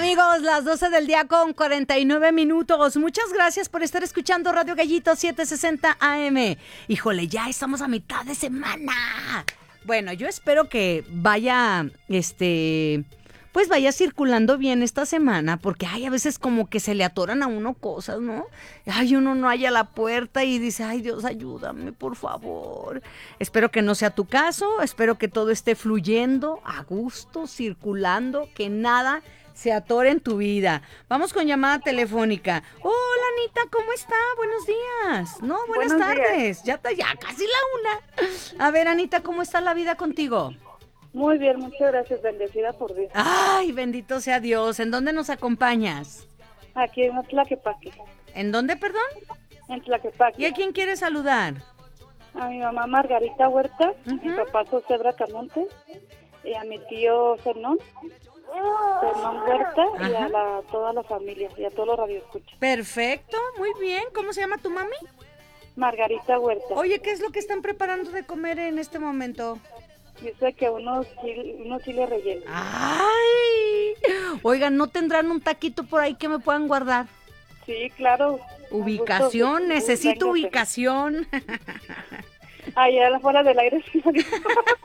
Amigos, las 12 del día con 49 minutos. Muchas gracias por estar escuchando Radio Gallito 760 AM. Híjole, ya estamos a mitad de semana. Bueno, yo espero que vaya, pues vaya circulando bien esta semana, porque a veces como que se le atoran a uno cosas, ¿no? Uno no halla la puerta y dice, ay, Dios, ayúdame, por favor. Espero que no sea tu caso, espero que todo esté fluyendo a gusto, circulando, que nada se atore en tu vida. Vamos con llamada telefónica. Hola, Anita, ¿cómo está? Buenos días. No, buenas tardes. Ya casi la 1. A ver, Anita, ¿cómo está la vida contigo? Muy bien, muchas gracias, bendecida por Dios. Ay, bendito sea Dios. ¿En dónde nos acompañas? Aquí en Tlaquepaque. ¿En dónde, perdón? En Tlaquepaque. ¿Y a quién quieres saludar? A mi mamá Margarita Huerta, mi papá José Bracamonte, y a mi tío Fernón Huerta, y a toda la familia, y a todos los radioescuchas. Perfecto, muy bien. ¿Cómo se llama tu mami? Margarita Huerta. Oye, ¿qué es lo que están preparando de comer en este momento? Dice que unos chiles rellenos. ¡Ay! Oigan, ¿no tendrán un taquito por ahí que me puedan guardar? Sí, claro. Ubicación, necesito ubicación. Allá afuera del aire.